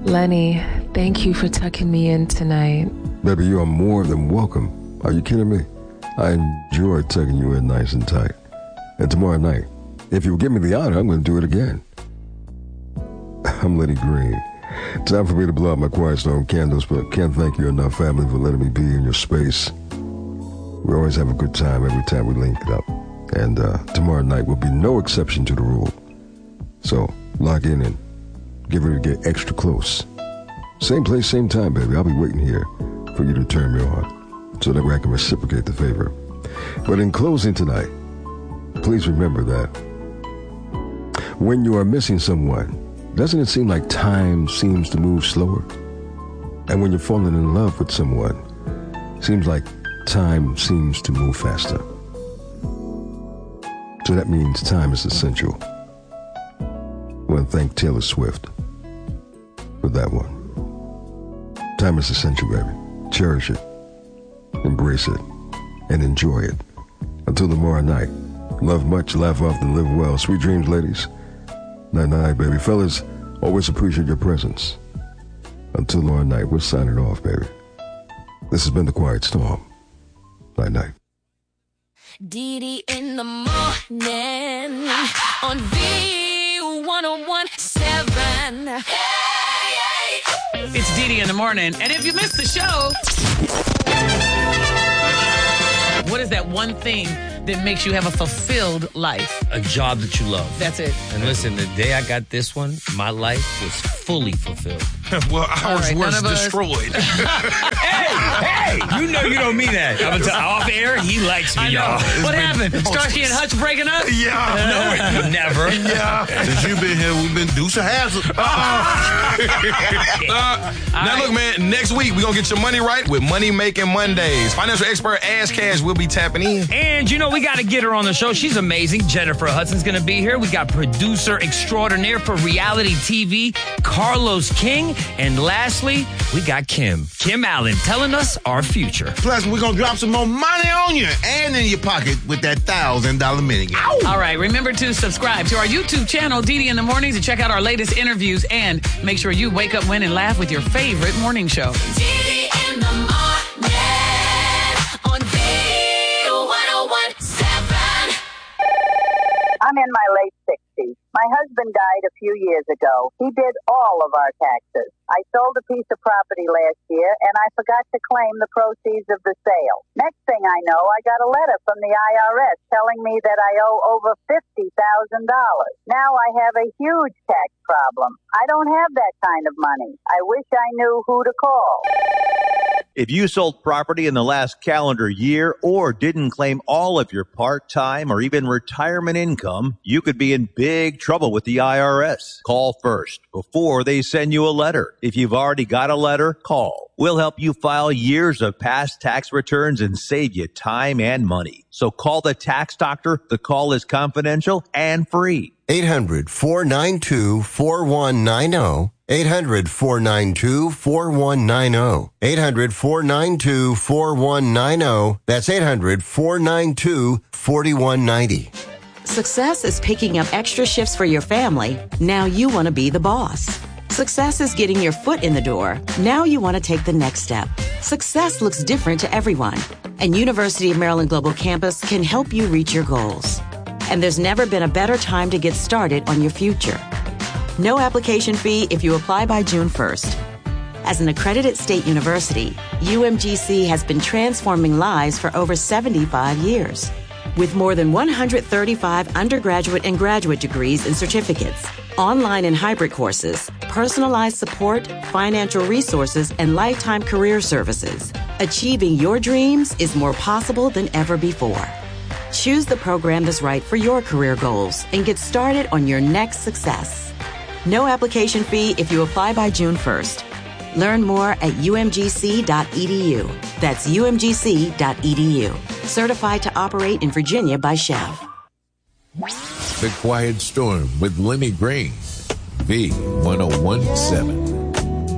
Lenny, thank you for tucking me in tonight. Baby, you are more than welcome. Are you kidding me? I enjoy tucking you in nice and tight. And tomorrow night, if you'll give me the honor, I'm going to do it again. I'm Lenny Green. Time for me to blow out my Quiet Storm candles, but can't thank you enough, family, for letting me be in your space. We always have a good time every time we link it up. And tomorrow night will be no exception to the rule. So lock in and get ready to get extra close. Same place, same time, baby. I'll be waiting here for you to turn me on so that way I can reciprocate the favor. But in closing tonight, please remember that when you are missing someone, doesn't it seem like time seems to move slower? And when you're falling in love with someone, seems like time seems to move faster. So that means time is essential. I want to thank Taylor Swift for that one. Time is essential, baby. Cherish it, embrace it, and enjoy it. Until tomorrow night, love much, laugh often, live well. Sweet dreams, ladies. Night-night, baby. Fellas, always appreciate your presence. Until tomorrow night, we're signing off, baby. This has been The Quiet Storm. Night-night. Dee Dee in the morning on V1017. It's Dee Dee in the morning. And if you missed the show, what is that one thing that makes you have a fulfilled life? A job that you love. That's it. And listen, the day I got this one, my life was fully fulfilled. Well, ours was destroyed. Hey, you know you don't mean that. I'm gonna off air, he likes me, y'all. What happened? Starsky and Hutch breaking up? Yeah. No, never. Yeah. Since you've been here, we've been Deuce of Hazzard. Now, look, man, next week, we're going to get your money right with Money Making Mondays. Financial expert Ash Cash will be tapping in. And you know, we got to get her on the show. She's amazing. Jennifer Hudson's going to be here. We got producer extraordinaire for reality TV, Carlos King. And lastly, we got Kim Allen telling us our future. Plus, we're going to drop some more money on you and in your pocket with that $1,000 minigun. All right, remember to subscribe to our YouTube channel, Dee Dee in the Mornings, and check out our latest interviews. And make sure you wake up, win, and laugh with your favorite morning show. Dee Dee in the morning on V1017. I'm in my late 60s. My husband died a few years ago. He did all of our taxes. I sold a piece of property last year, and I forgot to claim the proceeds of the sale. Next thing I know, I got a letter from the IRS telling me that I owe over $50,000. Now I have a huge tax problem. I don't have that kind of money. I wish I knew who to call. If you sold property in the last calendar year or didn't claim all of your part-time or even retirement income, you could be in big trouble with the IRS. Call first before they send you a letter. If you've already got a letter, call. We'll help you file years of past tax returns and save you time and money. So call the tax doctor. The call is confidential and free. 800-492-4190. 800-492-4190. 800-492-4190. That's 800-492-4190. Success is picking up extra shifts for your family. Now you want to be the boss. Success is getting your foot in the door. Now you want to take the next step. Success looks different to everyone, and University of Maryland Global Campus can help you reach your goals. And there's never been a better time to get started on your future. No application fee if you apply by June 1st. As an accredited state university, UMGC has been transforming lives for over 75 years. With more than 135 undergraduate and graduate degrees and certificates, online and hybrid courses, personalized support, financial resources, and lifetime career services, achieving your dreams is more possible than ever before. Choose the program that's right for your career goals and get started on your next success. No application fee if you apply by June 1st. Learn more at umgc.edu. That's umgc.edu. Certified to operate in Virginia by Chev. The Quiet Storm with Lenny Green, V1017.